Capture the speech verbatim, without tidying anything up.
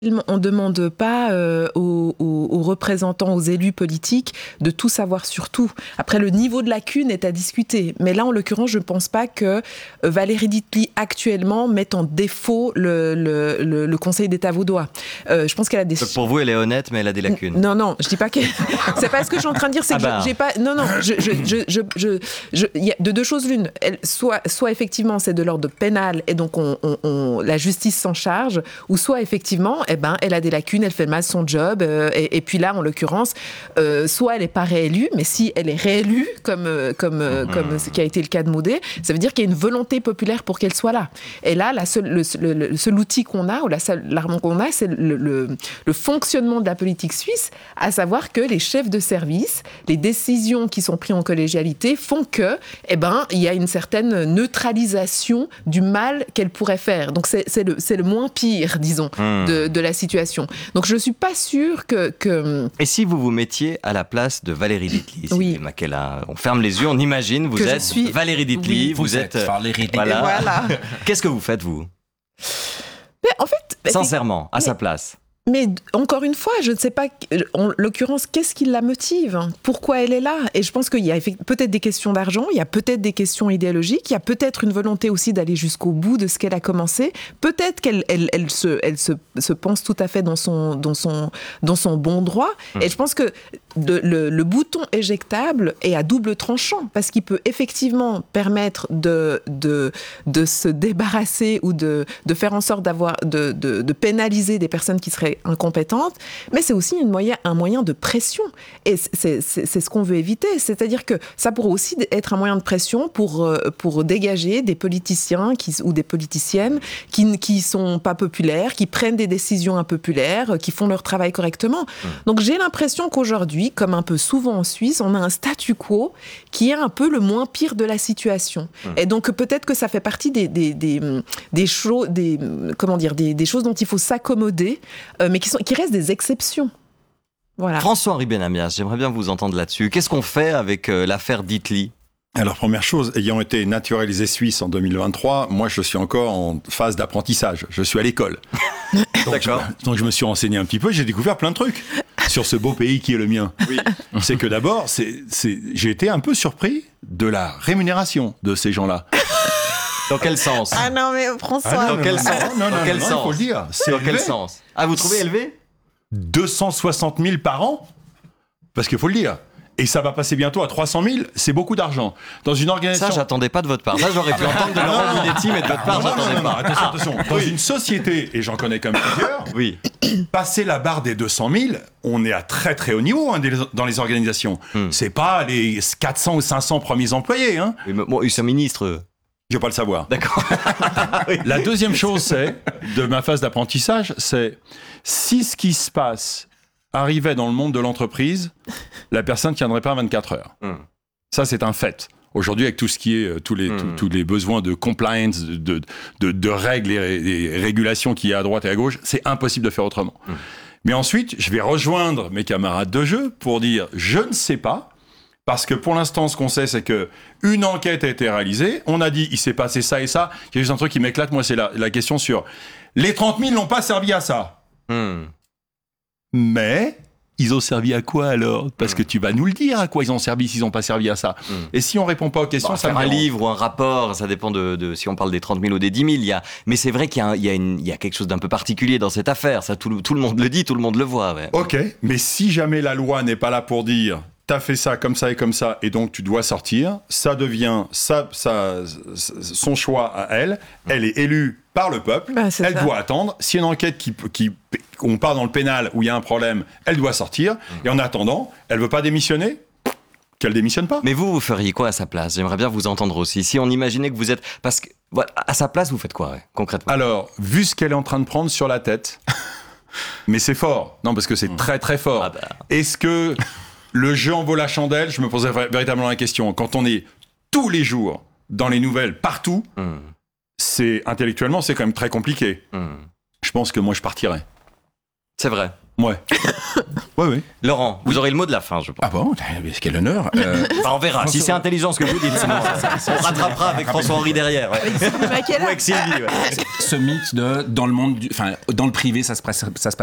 On ne demande pas euh, aux, aux, aux représentants, aux élus politiques de tout savoir sur tout. Après, le niveau de lacune est à discuter. Mais là, en l'occurrence, je ne pense pas que Valérie Dittli, actuellement, mette en défaut le, le, le, le Conseil d'État vaudois. Euh, je pense qu'elle a des... Pour vous, elle est honnête, mais elle a des lacunes. Non, non, je ne dis pas que... C'est pas ce que je suis en train de dire, c'est ah que bah. je, j'ai pas... Non, non, je, je, je, je, je, je... il y a de deux choses l'une. Elle, soit, soit, effectivement, c'est de l'ordre pénal, et donc on, on, on, la justice s'en charge, ou soit, effectivement... Eh ben, elle a des lacunes, elle fait mal son job, euh, et, et puis là, en l'occurrence, euh, soit elle n'est pas réélue, mais si elle est réélue, comme, euh, comme, euh, mmh. comme ce qui a été le cas de Maudet, ça veut dire qu'il y a une volonté populaire pour qu'elle soit là. Et là, la seule, le, le, le seul outil qu'on a, ou la seule l'arme qu'on a, c'est le, le, le fonctionnement de la politique suisse, à savoir que les chefs de service, les décisions qui sont prises en collégialité font que, eh ben, il y a une certaine neutralisation du mal qu'elle pourrait faire. Donc c'est, c'est, le, c'est le moins pire, disons, mmh. de, de la situation. Donc je ne suis pas sûre que, que... Et si vous vous mettiez à la place de Valérie Dittli, oui. Makela, on ferme les yeux, on imagine, vous que êtes suis... Dittli, oui, vous, vous êtes, êtes Valérie Dittli. Voilà. Voilà. Qu'est-ce que vous faites, vous? Mais en fait... Sincèrement, à mais... sa place. Mais encore une fois, je ne sais pas, en l'occurrence, qu'est-ce qui la motive ? Pourquoi elle est là ? Et je pense qu'il y a peut-être des questions d'argent, il y a peut-être des questions idéologiques, il y a peut-être une volonté aussi d'aller jusqu'au bout de ce qu'elle a commencé. Peut-être qu'elle elle, elle se, elle se, se pense tout à fait dans son, dans son, dans son bon droit. Mmh. Et je pense que de, le, le bouton éjectable est à double tranchant, parce qu'il peut effectivement permettre de, de, de se débarrasser ou de, de faire en sorte d'avoir, de, de, de pénaliser des personnes qui seraient incompétente, mais c'est aussi une moyen, un moyen de pression. Et c'est, c'est, c'est ce qu'on veut éviter. C'est-à-dire que ça pourrait aussi être un moyen de pression pour, pour dégager des politiciens qui, ou des politiciennes qui ne sont pas populaires, qui prennent des décisions impopulaires, qui font leur travail correctement. Mmh. Donc j'ai l'impression qu'aujourd'hui, comme un peu souvent en Suisse, on a un statu quo qui est un peu le moins pire de la situation. Mmh. Et donc peut-être que ça fait partie des, des, des, des, choses, des, comment dire, des, des choses dont il faut s'accommoder, Euh, mais qui, sont, qui restent des exceptions. Voilà. François-Henri Benamias, j'aimerais bien vous entendre là-dessus. Qu'est-ce qu'on fait avec euh, l'affaire Dittli ? Alors, première chose, ayant été naturalisé suisse en deux mille vingt-trois, moi, je suis encore en phase d'apprentissage. Je suis à l'école. donc, D'accord. Je, donc, je me suis renseigné un petit peu et j'ai découvert plein de trucs sur ce beau pays qui est le mien. Oui. C'est que d'abord, c'est, c'est, j'ai été un peu surpris de la rémunération de ces gens-là. Dans quel sens ? Ah non, mais François... Ah non, dans non, quel non, sens Non, non, dans non, quel non, sens il faut le dire. C'est dans élevé. Quel sens ? Ah, vous trouvez élevé ? deux cent soixante mille par an ? Parce qu'il faut le dire. Et ça va passer bientôt à trois cent mille, c'est beaucoup d'argent. Dans une organisation... Ça, j'attendais pas de votre part. Ça, j'aurais pu entendre de Laurent Minetti, mais de votre part, non, j'attendais non, non, pas. non, attention, attention. Dans oui. une société, et j'en connais quand même plusieurs, oui. passer la barre des deux cent mille, on est à très très haut niveau hein, dans les organisations. Hmm. C'est pas les quatre cents ou cinq cents premiers employés. Hein. Oui, mais, bon, ils sont ministres. Je veux pas le savoir. D'accord. oui. La deuxième chose, c'est, de ma phase d'apprentissage, c'est si ce qui se passe arrivait dans le monde de l'entreprise, la personne ne tiendrait pas vingt-quatre heures. Mm. Ça, c'est un fait. Aujourd'hui, avec tout ce qui est, euh, tous, les, mm. tous, tous les besoins de compliance, de, de, de règles et, et régulations qu'il y a à droite et à gauche, c'est impossible de faire autrement. Mm. Mais ensuite, je vais rejoindre mes camarades de jeu pour dire, je ne sais pas, parce que pour l'instant, ce qu'on sait, c'est qu'une enquête a été réalisée. On a dit, il s'est passé ça et ça. Il y a juste un truc qui m'éclate, moi, c'est la, la question sur les trente mille n'ont pas servi à ça. Mm. Mais ils ont servi à quoi alors ? Parce mmh. que tu vas nous le dire à quoi ils ont servi s'ils n'ont pas servi à ça. Mmh. Et si on répond pas aux questions, bon, ça faire un livre ou un rapport, ça dépend de, de si on parle des trente mille ou des dix mille. Il y a, mais c'est vrai qu'il y a, un, il y a, une, il y a quelque chose d'un peu particulier dans cette affaire. Ça, tout, le, tout le monde le dit, tout le monde le voit. Ouais. Ok, mais si jamais la loi n'est pas là pour dire t'as fait ça comme ça et comme ça et donc tu dois sortir, ça devient ça, ça, son choix à elle. Mmh. Elle est élue par le peuple. Bah, elle ça. doit attendre. S'il y a une enquête qui, qui on part dans le pénal où il y a un problème, elle doit sortir. Mmh. Et en attendant, elle veut pas démissionner, qu'elle démissionne pas. Mais vous, vous feriez quoi à sa place ? J'aimerais bien vous entendre aussi. Si on imaginait que vous êtes, parce que voilà, à sa place, vous faites quoi ouais, concrètement ? Alors, vu ce qu'elle est en train de prendre sur la tête, mais c'est fort. Non, parce que c'est mmh. très très fort. Ah bah. Est-ce que le jeu en vaut la chandelle ? Je me posais véritablement la question. Quand on est tous les jours dans les nouvelles partout. Mmh. C'est intellectuellement, c'est quand même très compliqué. Mmh. Je pense que moi, je partirais. C'est vrai. Ouais. Ouais, oui. Laurent, vous aurez le mot de la fin, je pense. Ah bon, quel honneur. Euh, Enfin, on verra. Si c'est intelligent ce que vous dites, sinon on rattrapera avec François-Henri derrière. Ouais. Ou avec Sylvie. Ouais. ce mythe de dans le monde, du, enfin dans le privé, ça se passe, ça se passe